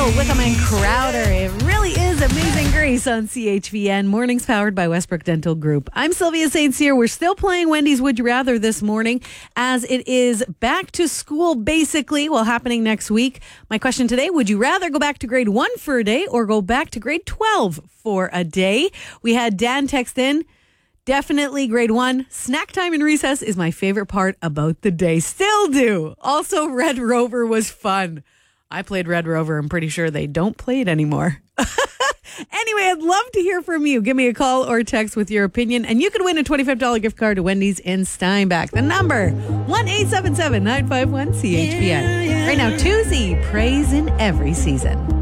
Wickham and Crowder. It really is Amazing Grace on CHVN. Mornings powered by Westbrook Dental Group. I'm Sylvia St. Cyr. We're still playing Wendy's Would You Rather this morning as it is back to school basically, happening next week. My question today, would you rather go back to grade 1 for a day or go back to grade 12 for a day? We had Dan text in. Definitely grade 1. Snack time and recess is my favorite part about the day. Still do. Also, Red Rover was fun. I played Red Rover. I'm pretty sure they don't play it anymore. Anyway, I'd love to hear from you. Give me a call or text with your opinion, and you could win a $25 gift card to Wendy's in Steinbach. The number, 1-877-951-CHVN. Right now, Tuesday, praise in every season.